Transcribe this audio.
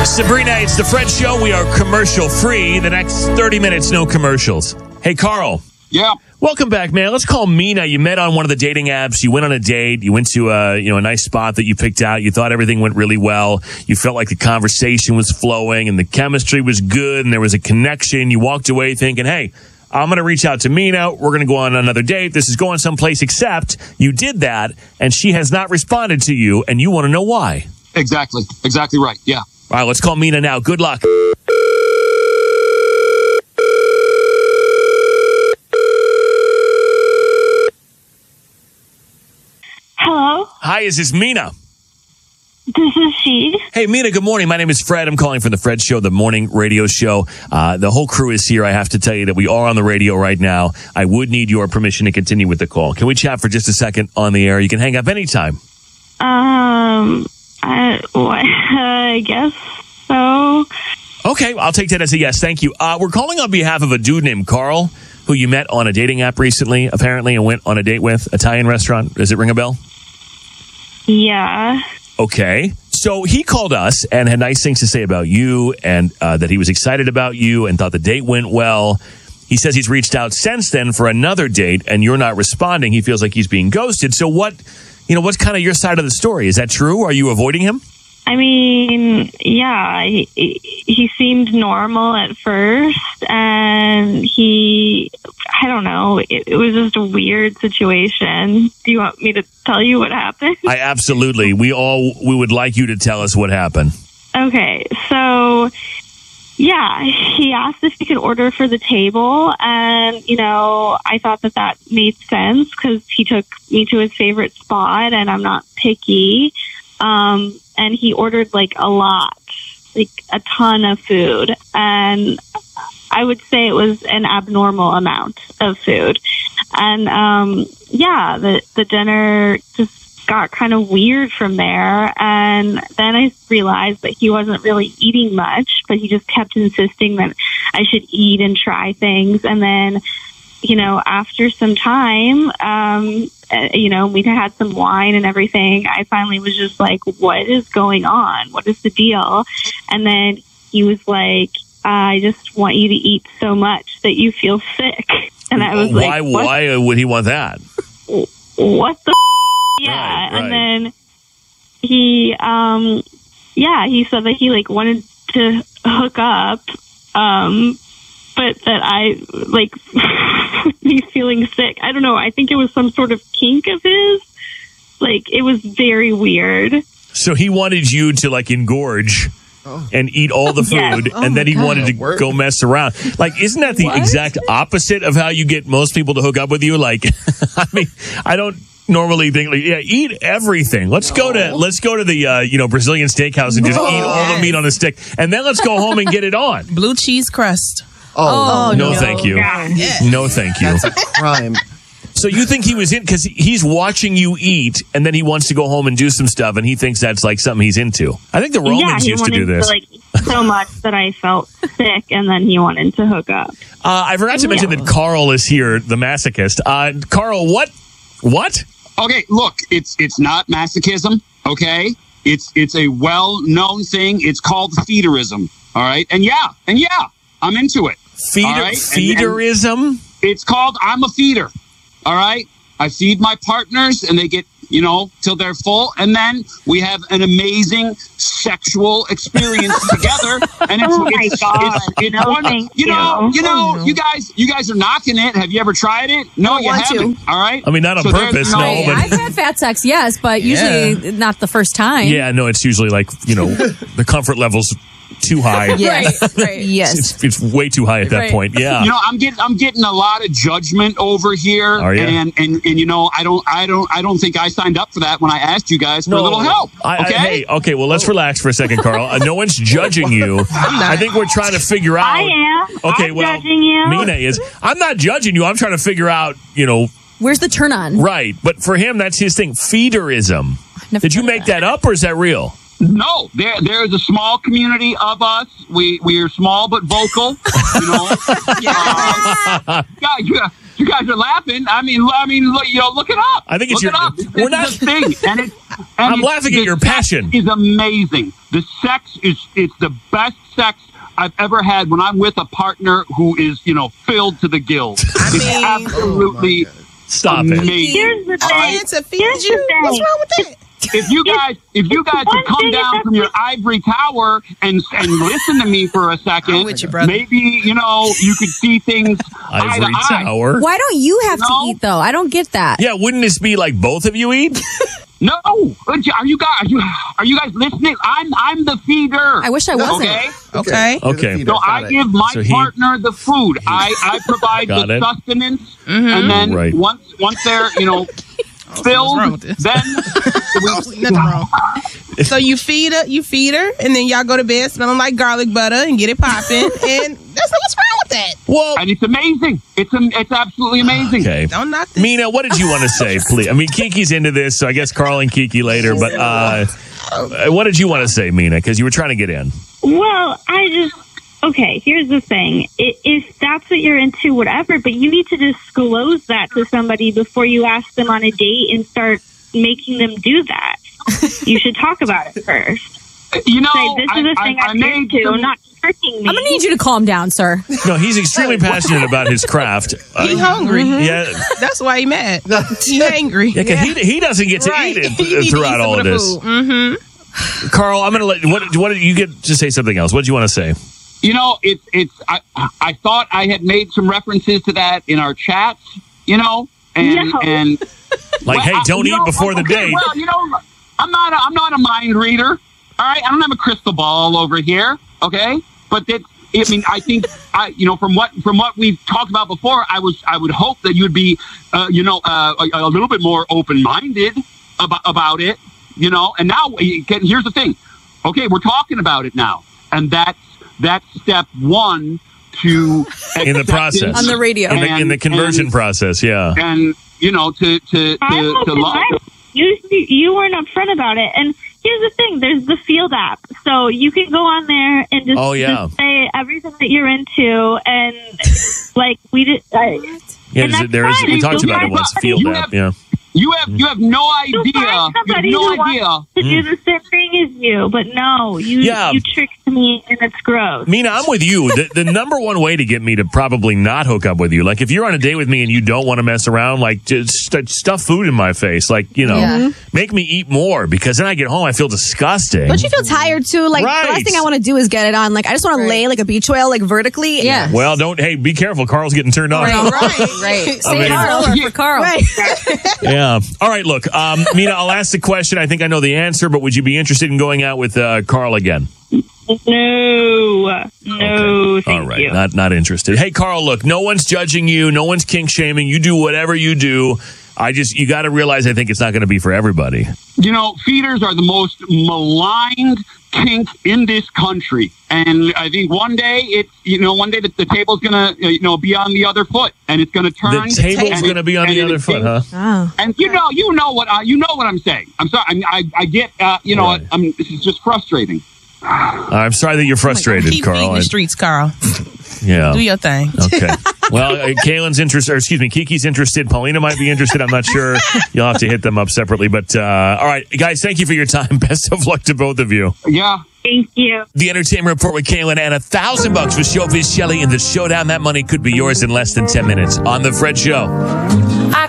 Sabrina, it's the Fred Show. We are commercial free. The next 30 minutes, no commercials. Hey, Carl. Yeah. Welcome back, man. Let's call Mina. You met on one of the dating apps. You went on a date. You went to a nice spot that you picked out. You thought everything went really well. You felt like the conversation was flowing and the chemistry was good and there was a connection. You walked away thinking, hey, I'm going to reach out to Mina. We're going to go on another date. This is going someplace, except you did that and she has not responded to you and you want to know why. Exactly right. Yeah. All right, let's call Mina now. Good luck. Hello? Hi, is this Mina? This is she. Hey, Mina, good morning. My name is Fred. I'm calling from the Fred Show, the morning radio show. The whole crew is here. I have to tell you that we are on the radio right now. I would need your permission to continue with the call. Can we chat for just a second on the air? You can hang up anytime. I guess so. Okay, I'll take that as a yes. Thank you. We're calling on behalf of a dude named Carl, who you met on a dating app recently, apparently, and went on a date with. Italian restaurant. Does it ring a bell? Yeah. Okay. So he called us and had nice things to say about you and that he was excited about you and thought the date went well. He says he's reached out since then for another date and you're not responding. He feels like he's being ghosted. So what's kind of your side of the story? Is that true? Are you avoiding him? I mean, yeah, he seemed normal at first, and I don't know, it was just a weird situation. Do you want me to tell you what happened? I absolutely. We would like you to tell us what happened. Okay, so, yeah, he asked if he could order for the table, and, I thought that made sense, because he took me to his favorite spot, and I'm not picky. And he ordered a lot, a ton of food. And I would say it was an abnormal amount of food. And, the dinner just got kind of weird from there. And then I realized that he wasn't really eating much, but he just kept insisting that I should eat and try things. And then, after some time, we had some wine and everything. I finally was just like, what is going on? What is the deal? And then he was like, I just want you to eat so much that you feel sick. And I was like, why would he want that? What the yeah. Right. And then he, he said that he wanted to hook up, but that I me feeling sick. I don't know. I think it was some sort of kink of his. It was very weird. So he wanted you to engorge and eat all the food, Yes. and then he wanted to go mess around. Isn't that the exact opposite of how you get most people to hook up with you? I mean, I don't normally think eat everything. Let's go to the Brazilian steakhouse and just eat all the meat on a stick, and then let's go home and get it on. Blue cheese crust. No, thank you. No, thank you. That's a crime. So you think he was in because he's watching you eat, and then he wants to go home and do some stuff, and he thinks that's something he's into. I think the Romans used to do this. So much that I felt sick, and then he wanted to hook up. I forgot to mention that Carl is here, the masochist. Carl, what? Okay, look, it's not masochism. Okay, it's a well-known thing. It's called feederism. All right, and yeah, I'm into it. Feederism? And it's called I'm a feeder. All right? I feed my partners and they get, till they're full. And then we have an amazing sexual experience together. And it's you guys are knocking it. Have you ever tried it? No, you haven't. All right? I mean, not on purpose, no. But I've had fat sex, yes, but usually not the first time. Yeah, no, it's usually the comfort level's too high. Right. Yes. It's way too high at that point. Yeah. I'm getting a lot of judgment over here. Are you? And I don't think I signed up for that when I asked you guys for a little help. Okay, well, let's relax for a second, Carl. No one's judging you. I think we're trying to figure out. I am. Okay, I'm judging you. Mina is. I'm not judging you. I'm trying to figure out, Where's the turn on? Right. But for him, that's his thing. Feederism. Did you make that up or is that real? No, there's a small community of us. We are small but vocal. You guys are laughing. I mean, look it up. I think it's look it up. We're not thing, and I'm laughing at your passion. Is amazing. The sex it's the best sex I've ever had when I'm with a partner who is, filled to the gills. It's absolutely Stop it. amazing. Here's the thing. To feed Here's the you? thing. What's wrong with that? If you guys would come down from your ivory tower and listen to me for a second, I'm with you, brother. maybe you could see things eye to Ivory eye. Tower. Why don't you have to No. eat though? I don't get that. Yeah, wouldn't this be like both of you eat? No, are you guys listening? I'm the feeder. I wish I wasn't. Okay. Okay. So I give my So he- partner the food. I provide Got the it. sustenance, and then Right. once they're wrong filled, with this? then Nothing wrong. So you feed her, and then y'all go to bed smelling like garlic butter and get it popping. And that's what's wrong with that. Well, and it's amazing. It's absolutely amazing. okay. Don't knock this. Mina, what did you want to say, please? I mean, Kiki's into this, so I guess Carl and Kiki later. But what did you want to say, Mina? Because you were trying to get in. Well, okay, here's the thing. If that's what you're into, whatever, but you need to disclose that to somebody before you ask them on a date and start making them do that. You should talk about it first. Say, this is a thing I'm into, not tricking me. I'm gonna need you to calm down, sir. No, he's extremely passionate about his craft. He hungry. Yeah, That's why he mad. He angry. yeah, 'cause he doesn't get to Right. eat He need it to throughout eat all some of the this. food. Mm-hmm. Carl, I'm gonna let what did you get to say something else? What did you want to say? I thought I had made some references to that in our chats, and No. and Like, well, hey, don't eat before the okay, date. Well, I'm not a mind reader. All right, I don't have a crystal ball over here. Okay, but I think from what we've talked about before, I would hope that you'd be a little bit more open minded about it. And now here's the thing. Okay, we're talking about it now, and that's step one to In the process. On the radio. In the conversion process, yeah. and to love. You weren't upfront about it. And here's the thing. There's the Field app. So you can go on there and just say everything that you're into. And like we did. Yeah, and that's there is. fine. We talked You'll about it find once. somebody- Field you app, have- yeah. You have no idea. You'll You have find somebody no who idea. wants to do the same thing as you, but no, you tricked me and it's gross. Mina, I'm with you. The number one way to get me to probably not hook up with you, like if you're on a date with me and you don't want to mess around, like just stuff food in my face, like make me eat more, because then I get home I feel disgusting. Don't you feel tired too? Like Right. the last thing I want to do is get it on. Like I just want to lay like a beach whale, like vertically. Yeah. Well, be careful. Carl's getting turned on. Right. Say mean- Carl for Carl. Right. Yeah. All right. Look, Mina, I'll ask the question. I think I know the answer, but would you be interested in going out with Carl again? No, thank All right. you. Not interested. Hey, Carl, look, no one's judging you. No one's kink shaming. You do whatever you do. You got to realize, I think it's not going to be for everybody. Feeders are the most maligned kink in this country, and I think one day the table's gonna be on the other foot, and it's gonna turn. The table's going to be on the other foot, huh? Oh. And you know what I'm saying. I'm sorry. I get. Right. This is just frustrating. I'm sorry that you're frustrated, Keep Carl. feeding the streets, Carl. Yeah. Do your thing. Okay. Well, Kaylin's interested, Kiki's interested. Paulina might be interested. I'm not sure. You'll have to hit them up separately. But all right, guys, thank you for your time. Best of luck to both of you. Yeah. Thank you. The Entertainment Report with Kaylin and $1,000 with Showbiz Shelley in the showdown. That money could be yours in less than 10 minutes on The Fred Show. I